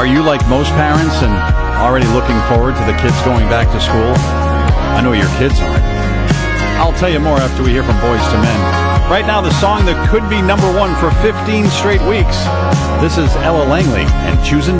Are you like most parents and already looking forward to the kids going back to school? I know your kids aren't. I'll tell you more after we hear from Boyz II Men. Right now, the song that could be number one for 15 straight weeks. This is Ella Langley and Choosing